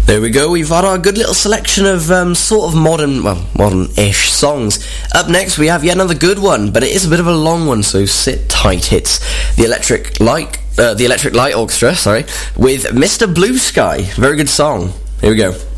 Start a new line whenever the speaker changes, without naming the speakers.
There we go, we've had our good little selection of sort of modern-ish songs. Up next we have yet another good one, but it is a bit of a long one, so sit tight. It's the Electric Light Orchestra, with Mr. Blue Sky. Very good song. Here we go.